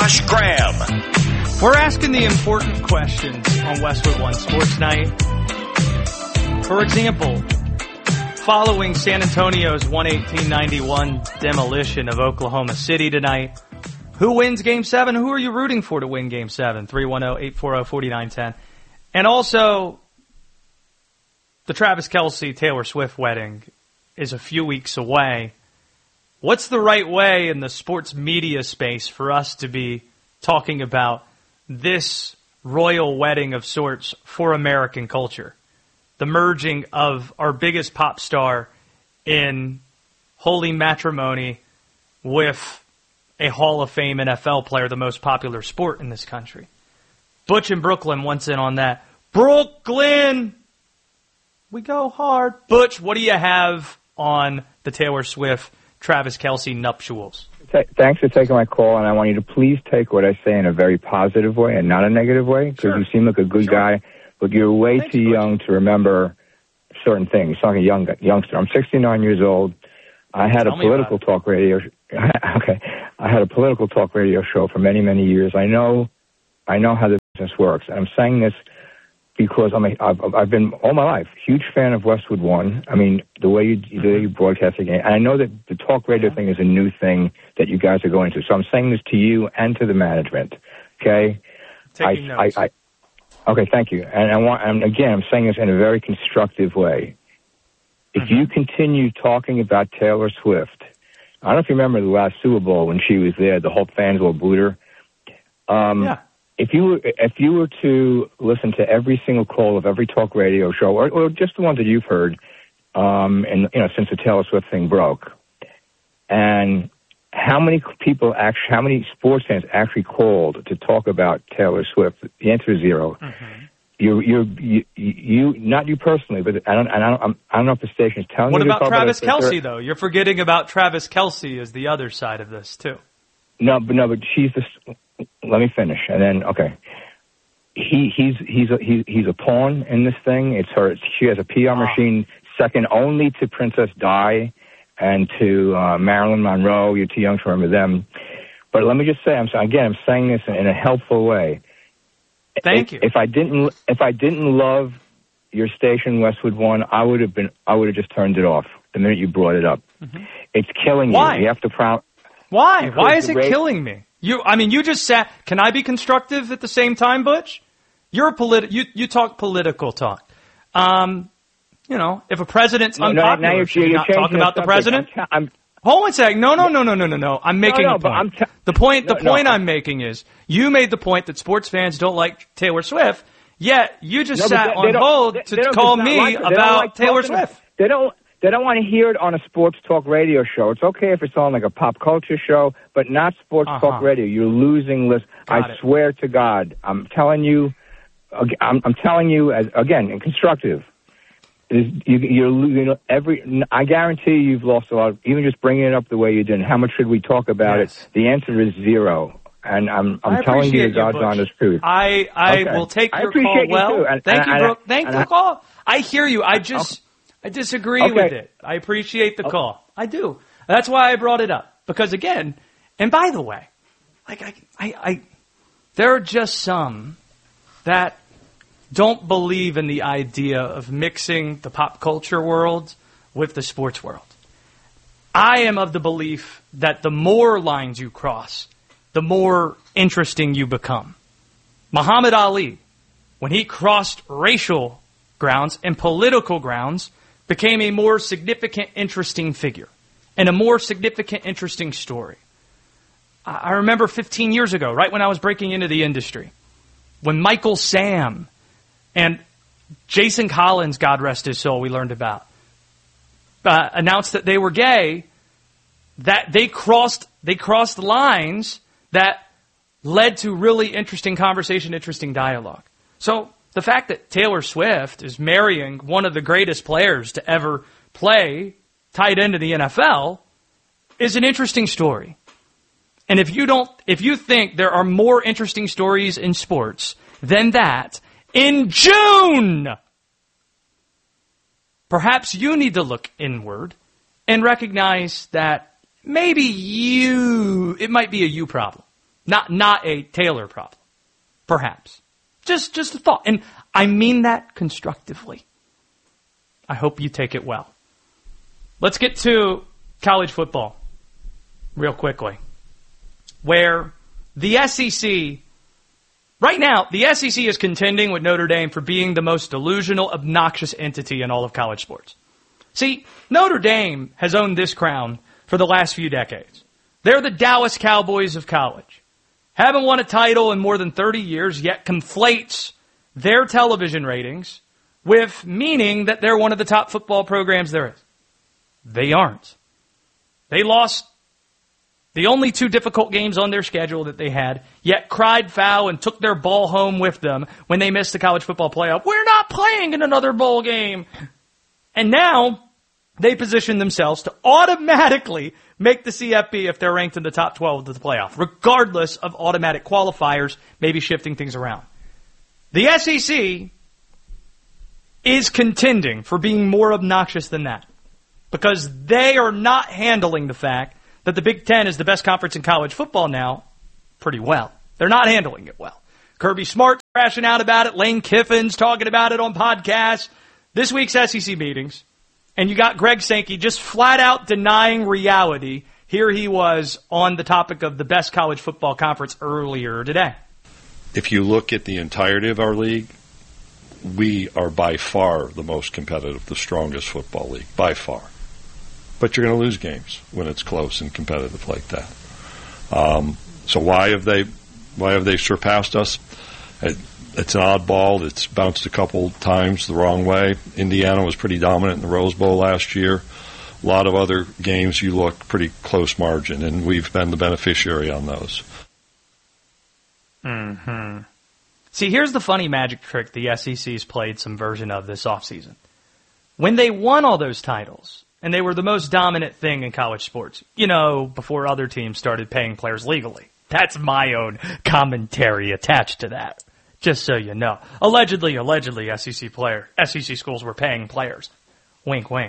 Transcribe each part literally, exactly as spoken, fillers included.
Josh Graham. We're asking the important questions on Westwood One Sports Night. For example, following San Antonio's one eighteen ninety-one demolition of Oklahoma City tonight, who wins Game seven? Who are you rooting for to win Game seven? three one zero, eight four zero, four nine one zero. And also, the Travis Kelce Taylor Swift wedding is a few weeks away. What's the right way in the sports media space for us to be talking about this royal wedding of sorts for American culture? The merging of our biggest pop star in holy matrimony with a Hall of Fame N F L player, the most popular sport in this country. Butch in Brooklyn wants in on that. Brooklyn! We go hard. Butch, what do you have on the Taylor Swift, Travis Kelce nuptials? Thanks for taking my call, and I want you to please take what I say in a very positive way and not a negative way, because sure. You seem like a good sure. guy, but you're way Thanks, too Butch. young to remember certain things. You're like a young youngster. I'm sixty-nine years old. I had Tell a political talk radio. okay, I had a political talk radio show for many, many years. I know, I know how the business works. And I'm saying this because I'm a, I've, I've been all my life huge fan of Westwood One. I mean, the way you, the way you broadcast again, and I know that the talk radio thing is a new thing that you guys are going to. So I'm saying this to you and to the management. Okay, taking I, notes. I, I, okay, thank you. And I want, and again, I'm saying this in a very constructive way. If mm-hmm. you continue talking about Taylor Swift, I don't know if you remember the last Super Bowl when she was there, the whole fans will boot her. Um, yeah. If you were, if you were to listen to every single call of every talk radio show, or, or just the ones that you've heard, um, and you know, since the Taylor Swift thing broke, and how many people actually, how many sports fans actually called to talk about Taylor Swift? The answer is zero. Mm-hmm. You, you're, you, you, not you personally, but I don't, I don't, I don't know if the station is telling what you. What about Travis about Kelce, though? You're forgetting about Travis Kelce as the other side of this too. No, but no, but she's the. Let me finish, and then okay. He, he's, he's, a, he, he's a pawn in this thing. It's her. She has a P R ah. machine second only to Princess Di and to uh, Marilyn Monroe. You're too young to remember them. But let me just say, I'm again, I'm saying this in, in a helpful way. Thank if, you. If I didn't, if I didn't love your station, Westwood One, I would have been, I would have just turned it off the minute you brought it up. Mm-hmm. It's killing Why? you. You have to proud. Why? Why is it rate- killing me? You, I mean, you just sat. Can I be constructive at the same time, Butch? You're a politi- You, you talk political talk. Um, you know, if a president's no, unpopular, no, now you're, should you not talk about the president? I'm, I'm, Hold on a second. No, no, no, no, no, no, no. I'm making no, no, a point. I'm t- the point, the no, point no, I'm making is you made the point that sports fans don't like Taylor Swift. Yet you just no, sat they, on they hold they, to they call me like about like Taylor Swift. About, they don't. They don't want to hear it on a sports talk radio show. It's okay if it's on like a pop culture show, but not sports uh-huh. talk radio. You're losing list. I it. swear to God, I'm telling you, I'm, I'm telling you as, again, in constructive. Is you, you're losing every. I guarantee you've lost a lot. Even just bringing it up the way you did. How much should we talk about yes. it? The answer is zero. And I'm I'm telling you the God's honest truth. I I okay. will take your call. You well, and, thank and, you, and, Brooke. Thank you for the call. I hear you. I just. Okay. I disagree okay. with it. I appreciate the okay. call. I do. That's why I brought it up. Because again, and by the way, like I, I, I, there are just some that don't believe in the idea of mixing the pop culture world with the sports world. I am of the belief that the more lines you cross, the more interesting you become. Muhammad Ali, when he crossed racial grounds and political grounds, became a more significant, interesting figure and a more significant, interesting story. I remember fifteen years ago, right when I was breaking into the industry, when Michael Sam and Jason Collins, God rest his soul, we learned about, uh, announced that they were gay, that they crossed, they crossed lines that led to really interesting conversation, interesting dialogue. So, the fact that Taylor Swift is marrying one of the greatest players to ever play tight end in the N F L is an interesting story. And if you don't, if you think there are more interesting stories in sports than that, in June, perhaps you need to look inward and recognize that maybe you, it might be a you problem. Not not a Taylor problem, perhaps. Just just a thought. And I mean that constructively. I hope you take it well. Let's get to college football real quickly, where the S E C, right now, the S E C is contending with Notre Dame for being the most delusional, obnoxious entity in all of college sports. See, Notre Dame has owned this crown for the last few decades. They're the Dallas Cowboys of college. Haven't won a title in more than thirty years, yet conflates their television ratings with meaning that they're one of the top football programs there is. They aren't. They lost the only two difficult games on their schedule that they had, yet cried foul and took their ball home with them when they missed the college football playoff. We're not playing in another bowl game. And now they position themselves to automatically make the C F P if they're ranked in the top twelve of the playoff, regardless of automatic qualifiers, maybe shifting things around. The S E C is contending for being more obnoxious than that because they are not handling the fact that the Big Ten is the best conference in college football now pretty well. They're not handling it well. Kirby Smart's crashing out about it. Lane Kiffin's talking about it on podcasts. This week's S E C meetings. And you got Greg Sankey just flat out denying reality. Here he was on the topic of the best college football conference earlier today. If you look at the entirety of our league, we are by far the most competitive, the strongest football league, by far. But you're going to lose games when it's close and competitive like that. Um, so why have they why have they surpassed us? It, it's an oddball. It's bounced a couple times the wrong way. Indiana was pretty dominant in the Rose Bowl last year. A lot of other games you look pretty close margin, and we've been the beneficiary on those. Mm-hmm. See, here's the funny magic trick the S E C's played some version of this offseason. When they won all those titles, and they were the most dominant thing in college sports, you know, before other teams started paying players legally. That's my own commentary attached to that, just so you know. Allegedly, allegedly, S E C player, S E C schools were paying players. Wink, wink.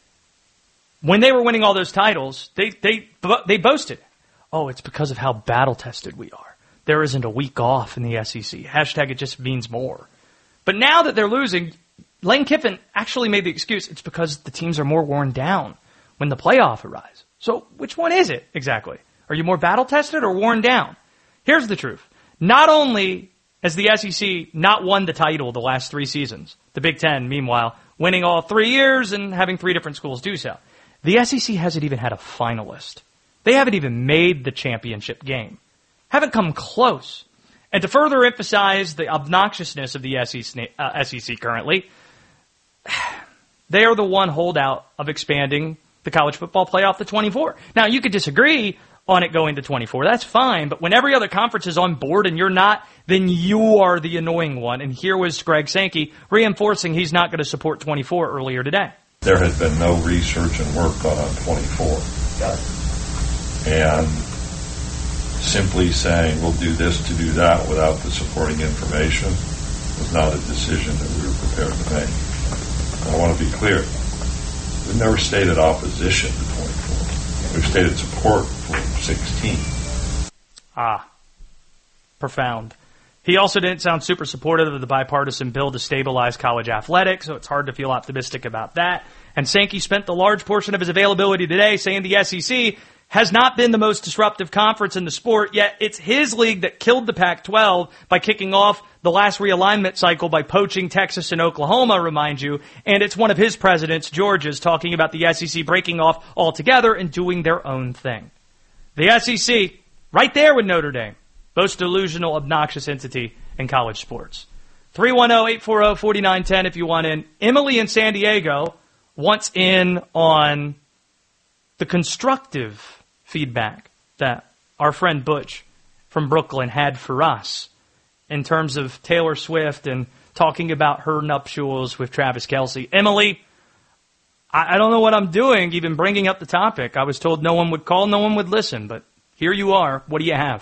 When they were winning all those titles, they they they boasted, oh, it's because of how battle-tested we are. There isn't a week off in the S E C. Hashtag it just means more. But now that they're losing, Lane Kiffin actually made the excuse, it's because the teams are more worn down when the playoff arrives. So which one is it exactly? Are you more battle-tested or worn down? Here's the truth. Not only has the S E C not won the title the last three seasons, the Big Ten, meanwhile, winning all three years and having three different schools do so, the S E C hasn't even had a finalist. They haven't even made the championship game. Haven't come close. And to further emphasize the obnoxiousness of the S E C, uh, S E C currently, they are the one holdout of expanding the college football playoff to twenty-four. Now, you could disagree on it going to twenty-four. That's fine. But when every other conference is on board and you're not, then you are the annoying one. And here was Greg Sankey reinforcing he's not going to support twenty-four earlier today. There has been no research and work done on twenty-four. Got it. And simply saying we'll do this to do that without the supporting information was not a decision that we were prepared to make. I want to be clear. We've never stated opposition to twenty-four. We've stated support for sixteen. Ah, profound. He also didn't sound super supportive of the bipartisan bill to stabilize college athletics, so it's hard to feel optimistic about that. And Sankey spent the large portion of his availability today saying the S E C has not been the most disruptive conference in the sport, yet it's his league that killed the Pac twelve by kicking off the last realignment cycle by poaching Texas and Oklahoma, remind you, and it's one of his presidents, Georgia's, talking about the S E C breaking off altogether and doing their own thing. The S E C, right there with Notre Dame, most delusional, obnoxious entity in college sports. three one zero, eight four zero, four nine one zero if you want in. Emily in San Diego wants in on the constructive feedback that our friend Butch from Brooklyn had for us in terms of Taylor Swift and talking about her nuptials with Travis Kelce. Emily, I, I don't know what I'm doing even bringing up the topic. I was told no one would call, no one would listen, but here you are. What do you have?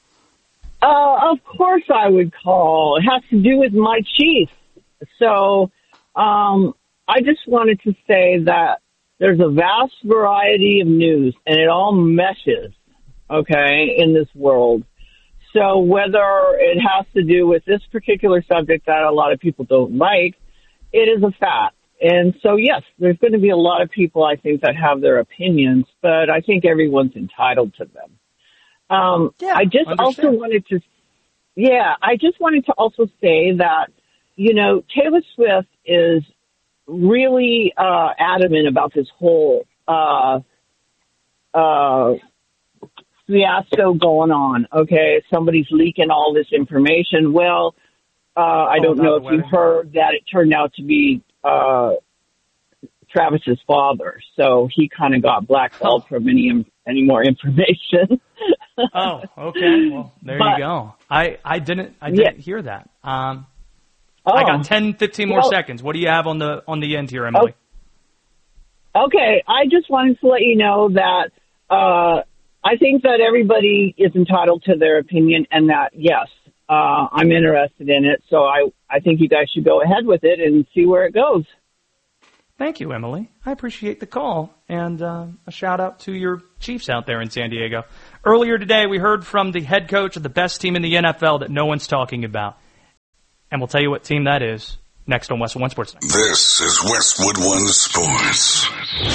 Uh, of course I would call. It has to do with my Chiefs. So um, I just wanted to say that there's a vast variety of news, and it all meshes, okay, in this world. So whether it has to do with this particular subject that a lot of people don't like, it is a fact. And so, yes, there's going to be a lot of people, I think, that have their opinions, but I think everyone's entitled to them. Um, Yeah, I just understand. also wanted to, yeah, I just wanted to also say that, you know, Taylor Swift is really uh, adamant about this whole uh, uh, fiasco going on. Okay, somebody's leaking all this information. Well, uh, I don't know if you heard that it turned out to be uh, Travis's father, so he kind of got blackballed Oh. from any any more information. Oh, okay. Well, there But- you go. I, I didn't I didn't Yeah. hear that. Um, Oh. I got ten, fifteen more Well- seconds. What do you have on the on the end here, Emily? Okay, I just wanted to let you know that uh, I think that everybody is entitled to their opinion, and that yes, uh, I'm interested in it. So I I think you guys should go ahead with it and see where it goes. Thank you, Emily. I appreciate the call, and uh, a shout out to your Chiefs out there in San Diego. Earlier today, we heard from the head coach of the best team in the N F L that no one's talking about, and we'll tell you what team that is next on Westwood One Sports Night. This is Westwood One Sports.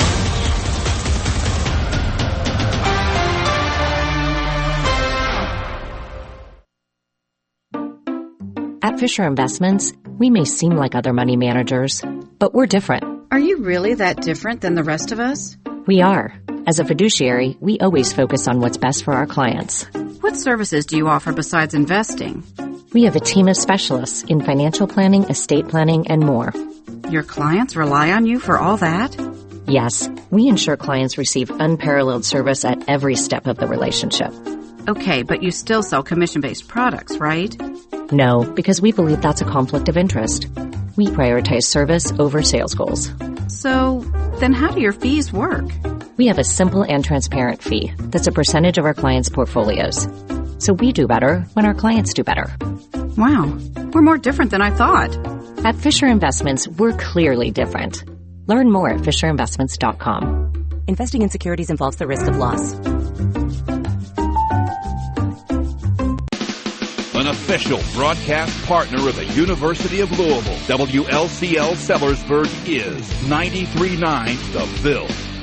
At Fisher Investments, we may seem like other money managers, but we're different. Are you really that different than the rest of us? We are. As a fiduciary, we always focus on what's best for our clients. What services do you offer besides investing? We have a team of specialists in financial planning, estate planning, and more. Your clients rely on you for all that? Yes, we ensure clients receive unparalleled service at every step of the relationship. Okay, but you still sell commission-based products, right? No, because we believe that's a conflict of interest. We prioritize service over sales goals. So, then how do your fees work? We have a simple and transparent fee that's a percentage of our clients' portfolios. So we do better when our clients do better. Wow, we're more different than I thought. At Fisher Investments, we're clearly different. Learn more at fisher investments dot com. Investing in securities involves the risk of loss. An official broadcast partner of the University of Louisville, W L C L Sellersburg is ninety-three point nine The Ville.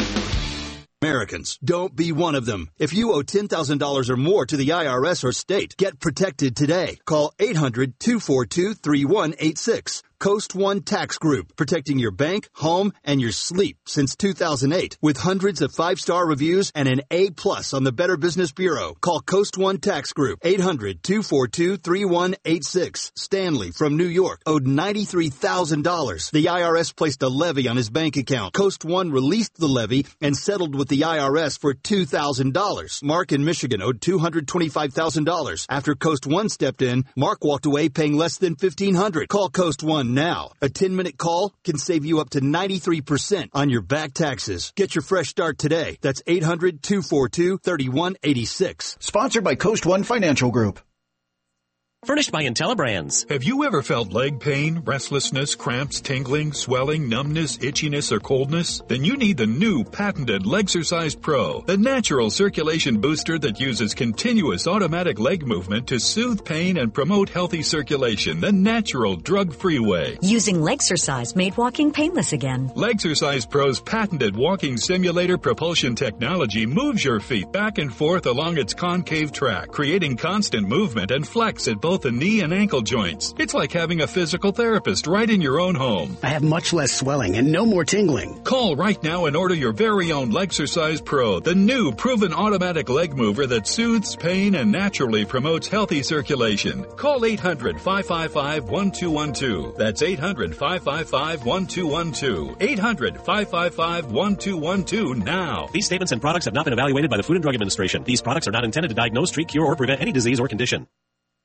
Americans, don't be one of them. If you owe ten thousand dollars or more to the I R S or state, get protected today. Call eight hundred, two four two, three one eight six. Coast One Tax Group, protecting your bank, home, and your sleep since two thousand eight. With hundreds of five-star reviews and an A plus on the Better Business Bureau. Call Coast One Tax Group, eight hundred, two four two, three one eight six. Stanley from New York owed ninety-three thousand dollars. The I R S placed a levy on his bank account. Coast One released the levy and settled with the I R S for two thousand dollars. Mark in Michigan owed two hundred twenty-five thousand dollars. After Coast One stepped in, Mark walked away paying less than fifteen hundred dollars. Call Coast One now. A ten-minute call can save you up to ninety-three percent on your back taxes. Get your fresh start today. That's eight hundred, two four two, three one eight six. Sponsored by Coast One Financial Group. Furnished by IntelliBrands. Have you ever felt leg pain, restlessness, cramps, tingling, swelling, numbness, itchiness, or coldness? Then you need the new patented Legsercise Pro, the natural circulation booster that uses continuous automatic leg movement to soothe pain and promote healthy circulation the natural drug-free way. Using Legsercise made walking painless again. Legsercise Pro's patented walking simulator propulsion technology moves your feet back and forth along its concave track, creating constant movement and flex at both the knee and ankle joints. It's like having a physical therapist right in your own home. I have much less swelling and no more tingling. Call right now and order your very own Legsercise Pro, the new proven automatic leg mover that soothes pain and naturally promotes healthy circulation. Call eight hundred, five five five, one two one two. That's eight hundred, five five five, one two one two. eight hundred, five five five, one two one two now. These statements and products have not been evaluated by the Food and Drug Administration. These products are not intended to diagnose, treat, cure, or prevent any disease or condition.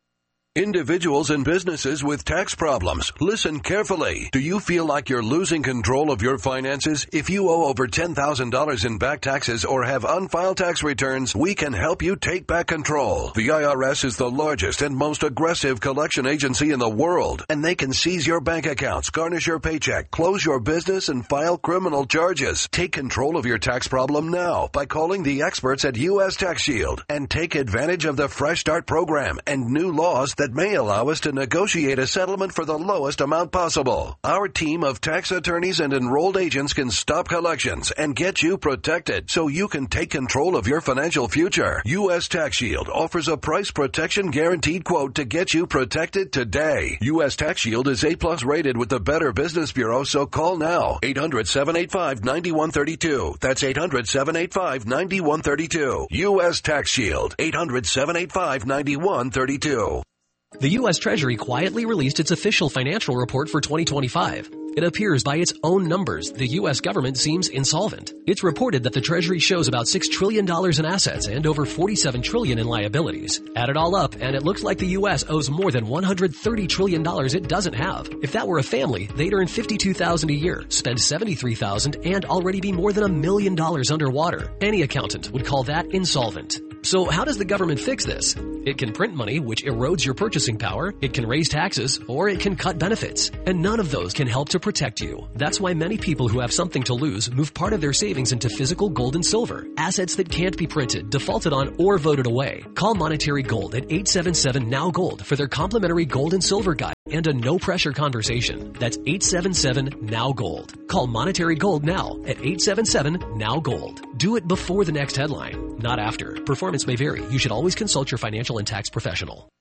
Individuals and businesses with tax problems, listen carefully. Do you feel like you're losing control of your finances? If you owe over ten thousand dollars in back taxes or have unfiled tax returns, we can help you take back control. The I R S is the largest and most aggressive collection agency in the world, and they can seize your bank accounts, garnish your paycheck, close your business, and file criminal charges. Take control of your tax problem now by calling the experts at U S Tax Shield and take advantage of the Fresh Start program and new laws that may allow us to negotiate a settlement for the lowest amount possible. Our team of tax attorneys and enrolled agents can stop collections and get you protected so you can take control of your financial future. U S Tax Shield offers a price protection guaranteed quote to get you protected today. U S Tax Shield is A plus rated with the Better Business Bureau, so call now. eight hundred, seven eight five, nine one three two. That's eight hundred, seven eight five, nine one three two. U S Tax Shield. eight hundred, seven eight five, nine one three two. The U S Treasury quietly released its official financial report for twenty twenty-five. It appears by its own numbers, the U S government seems insolvent. It's reported that the Treasury shows about six trillion dollars in assets and over forty-seven trillion dollars in liabilities. Add it all up, and it looks like the U S owes more than one hundred thirty trillion dollars it doesn't have. If that were a family, they'd earn fifty-two thousand dollars a year, spend seventy-three thousand dollars, and already be more than a million dollars underwater. Any accountant would call that insolvent. So how does the government fix this? It can print money, which erodes your purchasing power, it can raise taxes, or it can cut benefits. And none of those can help to protect you. That's why many people who have something to lose move part of their savings into physical gold and silver, assets that can't be printed, defaulted on, or voted away. Call Monetary Gold at eight seven seven, N O W Gold for their complimentary gold and silver guide and a no-pressure conversation. That's eight seven seven, N O W Gold. Call Monetary Gold now at eight seven seven, N O W Gold. Do it before the next headline, not after. Performance may vary. You should always consult your financial and tax professional.